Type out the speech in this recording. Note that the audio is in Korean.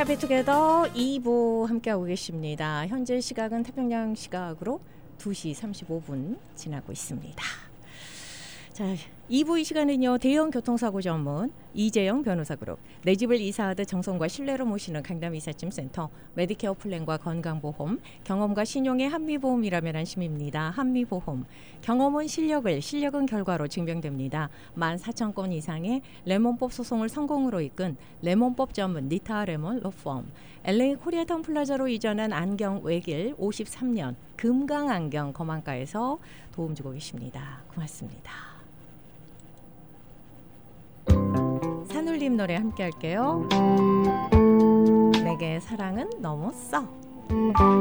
해피투게더 2부 함께하고 계십니다. 현재 시각은 태평양 시각으로 2시 35분 지나고 있습니다. 자, 2부 이 시간은요. 대형 교통사고 전문 이재영 변호사 그룹, 내 집을 이사하듯 정성과 신뢰로 모시는 강남 이삿짐센터, 메디케어 플랜과 건강보험, 경험과 신용의 한미보험이라면 안심입니다. 한미보험. 경험은 실력은 결과로 증명됩니다. 14,000건 이상의 레몬법 소송을 성공으로 이끈 레몬법 전문 니타 레몬 로펌, LA 코리아타운 플라자로 이전한 안경 외길 53년 금강안경 검안가에서 도움 주고 계십니다. 고맙습니다. 산울림 노래 함께 할게요. 내게 사랑은 너무 써.